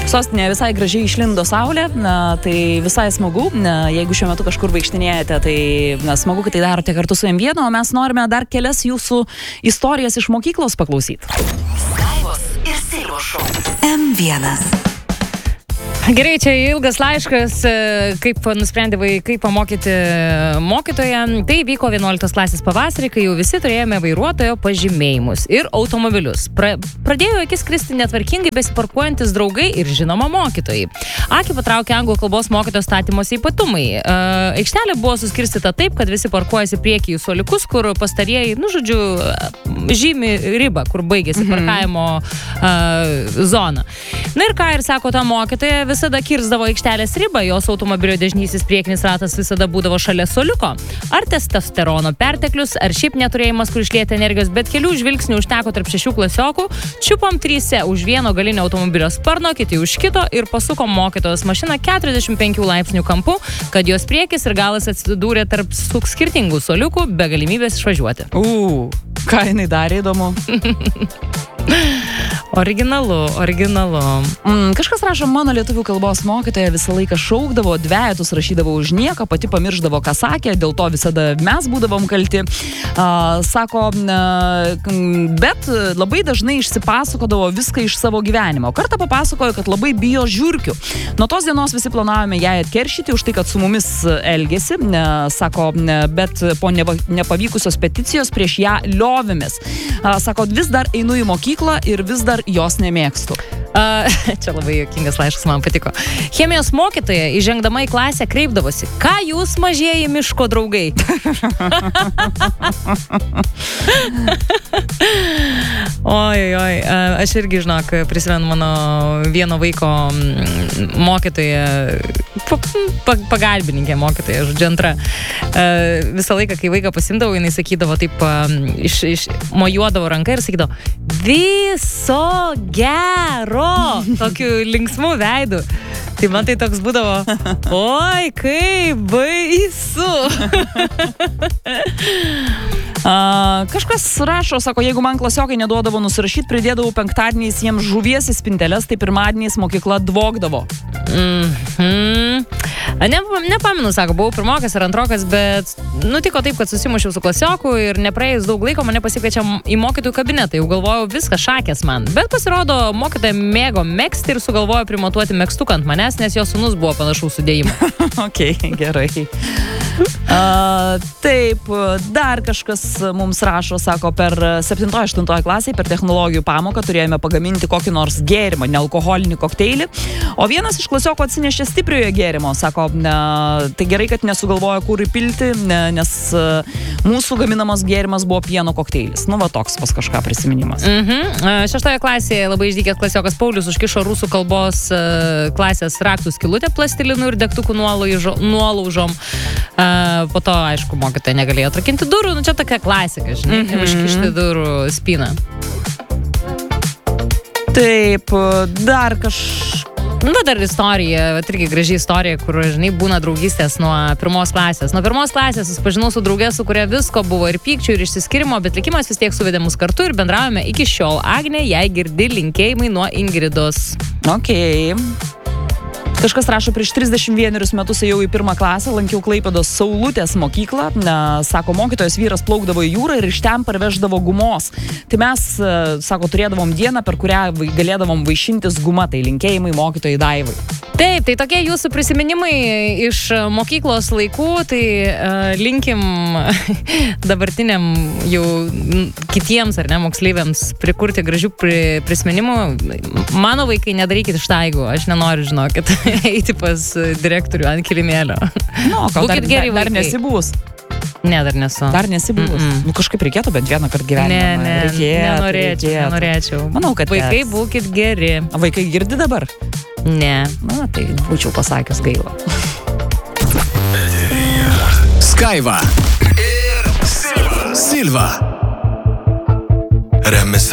Sostinėje visai gražiai išlindo saulė, tai visai smagu. Jeigu šiuo metu kažkur vaikštinėjate, tai smagu, kad tai darote kartu su M1, o mes norime dar kelias jūsų istorijas iš mokyklos paklausyti. Skaivos ir Silvos šou. M1. Gerai, čia ilgas laiškas, kaip nusprendė vaikai pamokyti mokytoją. Tai vyko 11 klasės pavasarį, kai jau visi turėjome vairuotojo pažymėjimus ir automobilius. Pradėjo akis kristi netvarkingai besiparkuojantis draugai ir žinoma mokytojai. Akį patraukė anglų kalbos mokytojos statymosi ypatumai. Aikštelė buvo suskirstyta taip, kad visi parkuojasi priekį į suoliukus, kur pastarieji, žymi ribą, kur baigėsi parkavimo zona. Na ir ką ir sako ta mokytoja, visada kirsdavo aikštelės ribą, jos automobilio dešinysis priekinis ratas visada būdavo šalia suoliuko. Ar testosterono perteklius, ar šiaip neturėjimas, kur išlieti energijos, bet kelių žvilgsnių užteko tarp 6 klasiokų, čiupom 3 už vieno galinio automobilio sparno, kiti už kito ir pasukom mokytojos mašiną 45 laipsnių kampu, kad jos priekis ir galas atsidūrė tarp skirtingų suoliukų be galimybės išvažiuoti. Ką jinai darė, įdomu. Originalu. Kažkas rašo, mano lietuvių kalbos mokytoja visą laiką šaukdavo, dvejetus rašydavo už nieką, pati pamirždavo, ką sakė, dėl to visada mes būdavom kalti. Sako, bet labai dažnai išsipasakodavo viską iš savo gyvenimo. Kartą papasakojo, kad labai bijo žiurkių. Nuo tos dienos visi planavome jai atkeršyti už tai, kad su mumis elgėsi. Sako, bet po nepavykusios peticijos prieš ją liovėmės. Sako, vis dar einu į mokyklą ir vis dar jos nemėgstu. Čia labai juokingas laiškas, man patiko. Chemijos mokytoja įžengdama į klasę kreipdavosi: ką jūs mažieji miško draugai? Oi. Aš irgi, žinok, prisimenu mano vieno vaiko mokytoja, pagalbininkė mokytoja, žodžiu, antra. Visą laiką, kai vaiką pasimdavo, jinai sakydavo taip, mojuodavo ranką ir sakydavo: viso gero! Tokiu linksmu veidu. Tai man tai toks būdavo: oi, kaip baisu. Kažkas rašo, sako, jeigu man klasiokai neduodavo nusirašyti, pridėdavau penktadieniais jiems žuvies į spinteles, tai pirmadieniais mokykla dvogdavo. Nepamenu, sako, buvau pirmokas ar antrokas, bet nutiko taip, kad susimušiau su klasioku ir nepraėjus daug laiko mane pasikviečia į mokytojų kabinetą. Jau galvojau, viskas šakės man. Bet pasirodo, mokytoja mėgo megzti ir sugalvojo primatuoti megztuką ant manęs, nes jos sūnus buvo panašaus sudėjimo. Ok, gerai. Taip, dar kažkas mums rašo, sako, per 7-8 klasėje per technologijų pamoką turėjome pagaminti kokį nors gėrimą, nealkoholinį kokteilį, o vienas iš klasiokų atsinešė stipriojo gėrimo. Sako, tai gerai, kad nesugalvojo, kur įpilti, nes mūsų gaminamas gėrimas buvo pieno kokteilis. Va toks pas kažką prisiminimas. 6 klasėje labai išdykęs klasiokas Paulius užkišo rusų kalbos klasės raktų skylutę plastilinu ir degtukų nuolaužom. Po to, aišku, mokytoja negalėjo atrakinti durų. Čia tokia klasika, žinai, užkišti durų spyną. Taip, dar dar istorija, irgi graži istorija, kur, žinai, būna draugystės nuo 1 klasės. Nuo 1 klasės susipažinau su drauge, su kuria visko buvo ir pykčių, ir išsiskirimo, bet likimas vis tiek suvedė mus kartu ir bendravome iki šiol. Agnė, jai girdi, linkėjimai nuo Ingridos. Ok. Kažkas rašo, prieš 31 metus ėjau į 1 klasę, lankiau Klaipėdos Saulutės mokyklą. Sako, mokytojas vyras plaukdavo į jūrą ir iš ten parveždavo gumos. Tai mes, sako, turėdavom dieną, per kurią galėdavom vaišintis guma. Tai linkėjimai mokytojai Daivai. Taip, tai tokie jūsų prisiminimai iš mokyklos laikų, tai linkim dabartiniam jau kitiems, ar ne, moksleiviams prikurti gražių prisiminimų. Mano vaikai, nedarykit štaigų, aš nenoriu, žinokit, eiti pas direktorių ant kilimėlio. Būkit geri vaikai. Dar nesibūs. Ne, dar nesu. Dar nesibūs. Kažkaip reikėtų bent vieną kartą gyvenimą. Nenorėčiau. Manau, kad vaikai būkit geri. Vaikai girdi dabar? Ne. Tai būčiau pasakęs gaila. Skaiva ir Silva. Remiasi